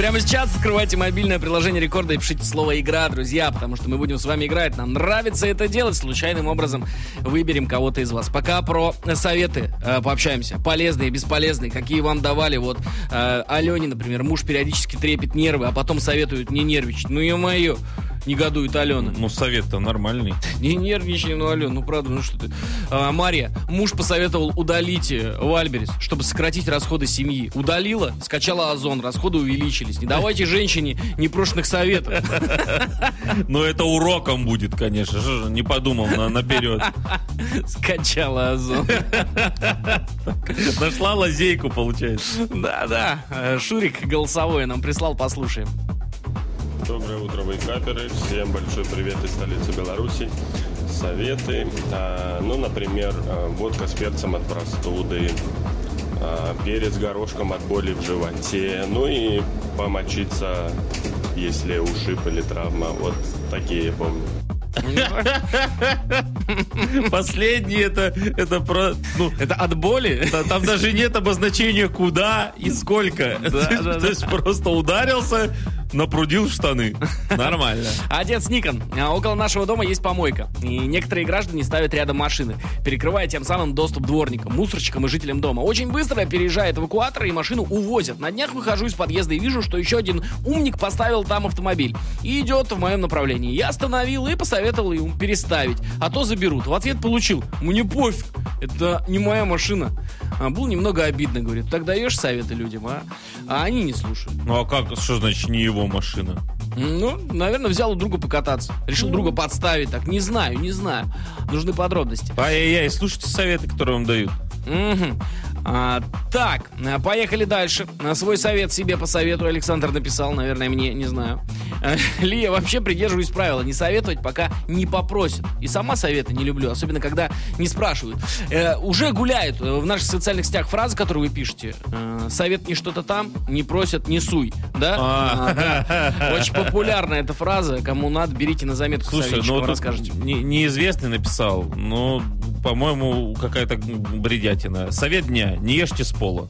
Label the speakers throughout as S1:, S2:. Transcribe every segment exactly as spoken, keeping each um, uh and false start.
S1: Прямо сейчас открывайте мобильное приложение Рекорда и пишите слово «игра», друзья, потому что мы будем с вами играть. Нам нравится это делать. Случайным образом выберем кого-то из вас. Пока про советы э, пообщаемся. Полезные, бесполезные. Какие вам давали. Вот э, Алене, например, муж периодически трепет нервы, а потом советует не нервничать. Ну, ё-моё, негодует Алена.
S2: Ну, совет-то нормальный.
S1: Не нервничай, ну, Алена, ну, правда, ну что ты. А, Мария, муж посоветовал удалить Вальберес, чтобы сократить расходы семьи. Удалила, скачала Озон, расходы увеличились. Не давайте женщине непрошенных советов.
S2: Ну, это уроком будет, конечно. Не подумал наперед.
S1: Скачала Озон.
S2: Нашла лазейку, получается.
S1: Да-да. Шурик голосовой нам прислал, послушаем.
S3: Доброе утро, вейкаперы. Всем большой привет из столицы Беларуси. Советы. А, ну, например, водка с перцем от простуды, а, перец горошком от боли в животе. Ну и помочиться, если ушиб или травма. Вот такие я помню.
S2: Последний это, это про... Ну,
S1: это от боли?
S2: Там даже нет обозначения куда и сколько.
S1: Да, да, да.
S2: То есть просто ударился, напрудил штаны. Нормально.
S1: Отец Никон. Около нашего дома есть помойка. И некоторые граждане ставят рядом машины, перекрывая тем самым доступ дворникам, мусорщикам и жителям дома. Очень быстро переезжает эвакуатор, и машину увозят. На днях выхожу из подъезда и вижу, что еще один умник поставил там автомобиль и идет в моем направлении. Я остановил и посоветовал ему переставить, а то заберут. В ответ получил: мне пофиг, это не моя машина. А, было немного обидно, говорит. Так даешь советы людям, а? А они не слушают.
S2: Ну а как, что значит не его машина?
S1: Ну, наверное, взял у друга покататься. Решил
S2: ну.
S1: друга подставить так. Не знаю, не знаю. Нужны подробности.
S2: Ай-яй-яй, слушайте советы, которые вам дают.
S1: Угу. А, так, поехали дальше. Свой совет себе посоветую. Александр написал, наверное, мне, не знаю. Лия, вообще придерживаюсь правила: не советовать, пока не попросят. И сама советы не люблю, особенно когда не спрашивают. Э, уже гуляют в наших социальных сетях фразы, которые вы пишете. Э, совет не что-то там, не просят, не суй. Да? А, да. Очень популярная эта фраза. Кому надо, берите на заметку.
S2: Слушай, ну расскажете. Не, неизвестный написал, но, по-моему, какая-то бредятина. Совет дня: не ешьте с пола.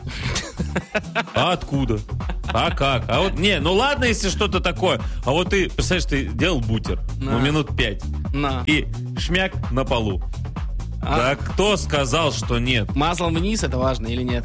S2: А откуда? А как? А вот, не, ну ладно, если что-то такое. А вот ты, представляешь, ты делал бутер,
S1: на.
S2: ну, минут пять.
S1: На.
S2: И шмяк на полу. А? Да кто сказал, что нет?
S1: Маслом вниз, это важно или нет?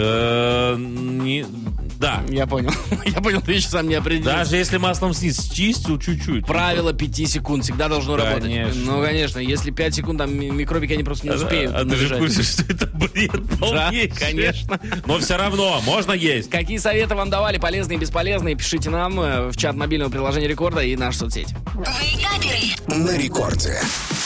S2: Не... Да.
S1: Я понял. Я понял, ты еще сам не определился.
S2: Даже если маслом снизу чистил чуть-чуть.
S1: Правило пяти секунд всегда должно
S2: конечно.
S1: работать. Ну, конечно. Если пять секунд, там микробики, они просто не успеют.
S2: А, а ты же в курсе, что это бред полнейший?
S1: Да, конечно.
S2: Но все равно, можно есть.
S1: Какие советы вам давали, полезные и бесполезные, пишите нам в чат мобильного приложения Рекорда и наши соцсети.
S4: На Рекорде.